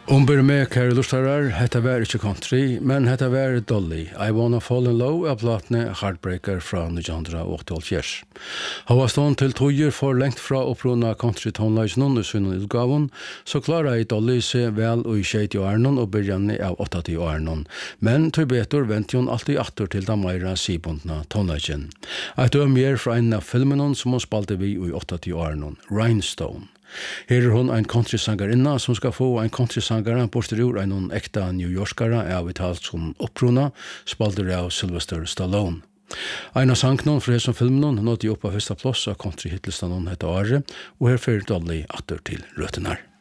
Umber med kære lustarar, hetta var ikke country, men hetta var Dolly. I Wanna Fall in Love av platene Heartbreaker fra 1988. Hava stånd til tøyer for lengt fra opprona country tonelage noen i sønnen utgaven, så klarer jeg Dolly seg vel og i 60 årene og begynnende av 80 årene. Men tøy betur vent hun alltid atter til den meira sibundna tonelagen. Et mer fra en av filmen som hun spalte vi i 80 årene, Rhinestone. Her hon en countrysangerinna som skal få en countrysangare borsterur en ekta New Yorkare av vitalt som opprona, spalder av Sylvester Stallone. En av sangnon fra hesson filmen nådde opp av første plass av country-hitlistan hette Are, og her fyrir Dolly atter til røtenar.